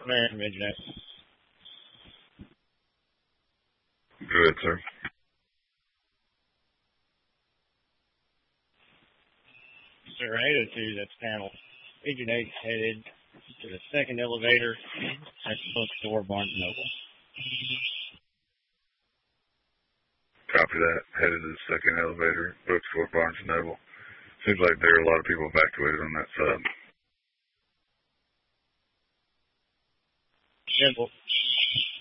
American Midnight. Good, sir. Sir, 802, that's panel. Agent 8 headed to the second elevator at bookstore Barnes & Noble. Copy that. Headed to the second elevator, bookstore Barnes & Noble. Seems like there are a lot of people evacuated on that side. Simple.